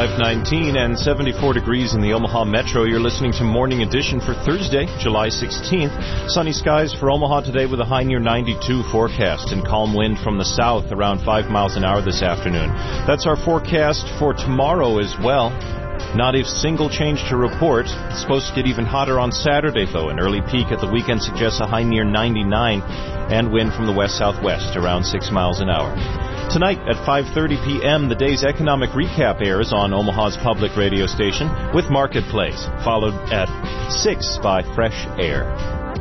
519 and 74 degrees in the Omaha Metro. You're listening to Morning Edition for Thursday, July 16th. Sunny skies for Omaha today with a high near 92 forecast and calm wind from the south around 5 miles an hour this afternoon. That's our forecast for tomorrow as well. Not a single change to report. It's supposed to get even hotter on Saturday, though. An early peak at the weekend suggests a high near 99 and wind from the west-southwest around 6 miles an hour. Tonight at 5:30 p.m., the day's economic recap airs on Omaha's public radio station with Marketplace, followed at 6 by Fresh Air.